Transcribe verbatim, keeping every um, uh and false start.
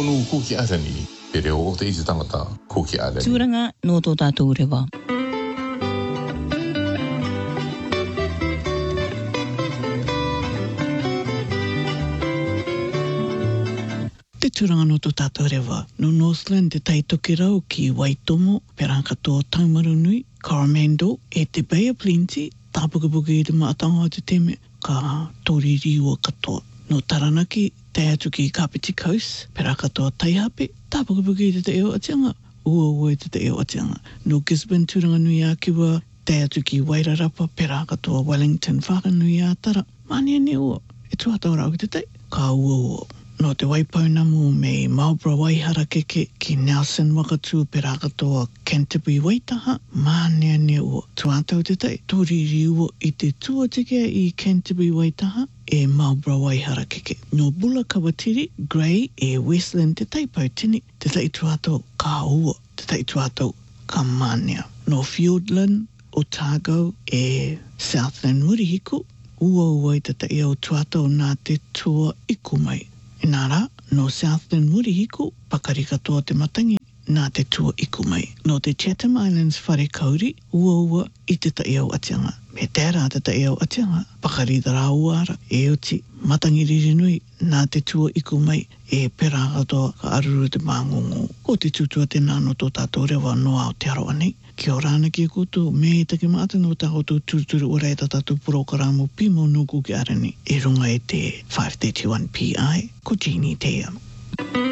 nu kuki arani, e reo o te isi tangata kuki arani. Tūranga no tō tātou rewa. Te tūranga no tō tātou rewa. No Northland te taitoki rau ki Waitomo, peranga tō Taumarunui, Coromandel, e te Bay of Plenty, tāpukapuka i te maatanga o te teme, ka tōriri ua katoa. No Taranaki, te atu ki Kapiti Coast, peranga tō Taihape, tāpukapuka i te te eo atianga, ua ua i te te eo atianga. No Gisborne, tūranga nui a kiwa, te atu ki Wairarapa, peranga tō Wellington, whakanui a tara. Mania ne ua, e tuatau rau ki te te, ka ua ua. No te Waipaunamu me Marlborough Waihara keke ki Nelson Wakatu peraka toa Canterbury Waitaha, mānea ne ua. Tuatau te tei, tōriri ua i te tuatikea i Canterbury Waitaha e Marlborough Waihara keke. No Bula Kawatiri, Grey e Westland te tei pautini, te tei tuatau ka ua, te tei tuatau ka mānea. No Fiordland, Otago e Southland Murihiku, ua ua i te tei au tuatau nā te tua iku mai. Inara, no Southland Murihiku, pakari katoa te matangi, nā te tua iku mai. No te Chatham Islands whare kauri, ua ua i te taiau atianga. Me tērā te taiau atianga, pakari dara uara, e oti matangi ririnui, nā te tua iku mai, e pera katoa ka aruru te māngongo. Ko te tutua te nāno tō tātou rewa no au te aroa nei. Kia orana ki koutou, me te ki maata no tā koutou tūturu o reita tātou porokaramo pimo no kuki arani. E runga e te five thirty-one P I, ko Jeannie Tea.